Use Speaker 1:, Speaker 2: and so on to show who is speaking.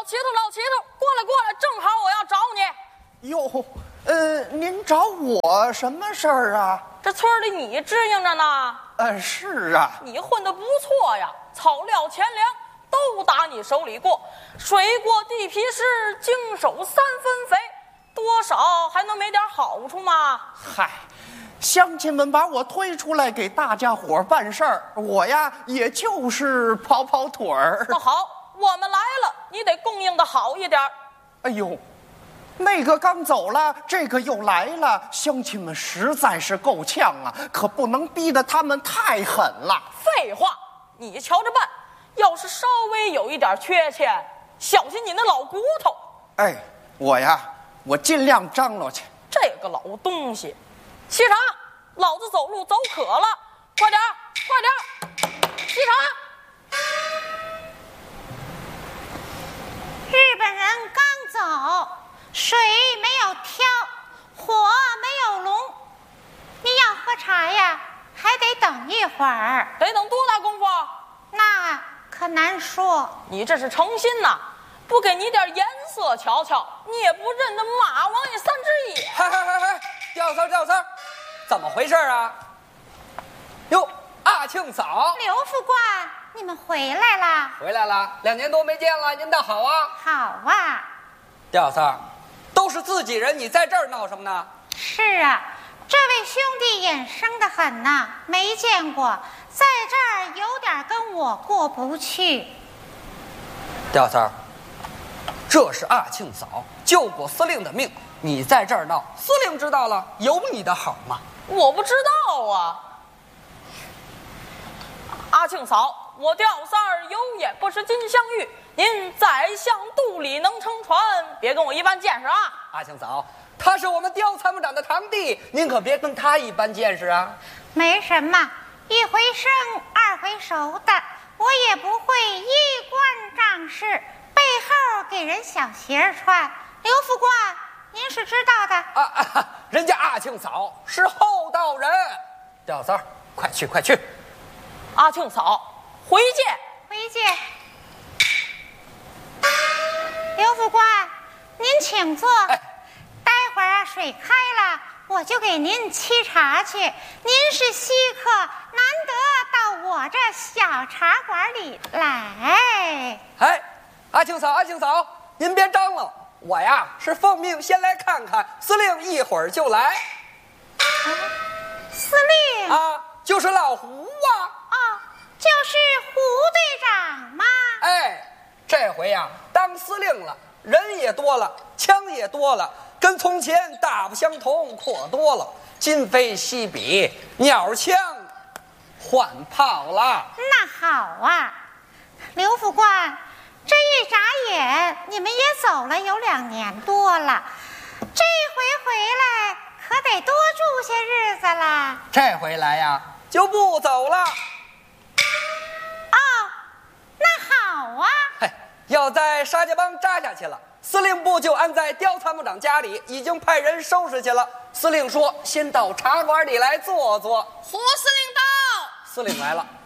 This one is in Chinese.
Speaker 1: 头，老齐头，过来过来，正好我要找你。
Speaker 2: 哟，您找我什么事儿啊？
Speaker 1: 这村里你支应着呢。
Speaker 2: 是啊。
Speaker 1: 你混得不错呀，草料钱粮都打你手里过，水过地皮湿，经手3分肥，多少还能没点好处吗？
Speaker 2: 嗨，乡亲们把我推出来给大家伙办事儿，我呀也就是跑跑腿儿。
Speaker 1: 那好，我们来了，你得供应的好一点。
Speaker 2: 哎呦，那个刚走了，这个又来了，乡亲们实在是够呛啊，可不能逼得他们太狠了。
Speaker 1: 废话，你瞧着办，要是稍微有一点缺欠，小心你那老骨头。
Speaker 2: 哎，我尽量张罗去。
Speaker 1: 这个老东西，沏茶，老子走路走渴了，快点快点，沏茶。
Speaker 3: 日本人刚走，水没有挑，火没有笼，你要喝茶呀，还得等一会儿。
Speaker 1: 得等多大功夫？
Speaker 3: 那可难说。
Speaker 1: 你这是诚心呐，不给你点颜色瞧瞧，你也不认得马王爷3只眼。
Speaker 4: 嗨，吊三，怎么回事啊？哟，阿庆嫂，
Speaker 3: 刘副官，你们回来啦？
Speaker 4: 回来了，2年多没见了，您倒好啊。
Speaker 3: 好啊。
Speaker 4: 吊三，都是自己人，你在这儿闹什么呢？
Speaker 3: 是啊，这位兄弟眼生得很呐，没见过，在这儿有点跟我过不去。
Speaker 4: 吊三，这是阿庆嫂救过司令的命，你在这儿闹，司令知道了有你的好吗？
Speaker 1: 我不知道啊。阿庆嫂，我吊三儿有眼不识金镶玉，您宰相肚里能撑船，别跟我一般见识啊。
Speaker 4: 阿庆嫂，他是我们刁参谋长的堂弟，您可别跟他一般见识啊。
Speaker 3: 没什么，一回生二回熟的，我也不会衣冠仗势，背后给人小鞋穿。刘副官，您是知道的。
Speaker 4: 人家阿庆嫂是厚道人。吊三儿，快去。
Speaker 1: 阿庆嫂，回见。
Speaker 3: 回见。刘副官，您请坐。待会儿啊，水开了，我就给您沏茶去。您是稀客，难得到我这小茶馆里来。
Speaker 4: 哎，阿庆嫂，您别张罗，我呀是奉命先来看看，司令一会儿就来。
Speaker 3: 司令
Speaker 4: 啊，就是老胡啊。
Speaker 3: 就是胡队长吗？
Speaker 4: 哎，这回呀当司令了，人也多了，枪也多了，跟从前大不相同，阔多了，今非昔比，鸟枪换炮了。
Speaker 3: 那好啊，刘副官，这一眨眼你们也走了有2年多了，这回回来可得多住些日子了。
Speaker 4: 这回来呀就不走了。
Speaker 3: 那好啊。
Speaker 4: 要在沙家浜扎下去了，司令部就安在刁参谋长家里，已经派人收拾去了。司令说先到茶馆里来坐坐。
Speaker 1: 胡司令到。
Speaker 4: 司令来了。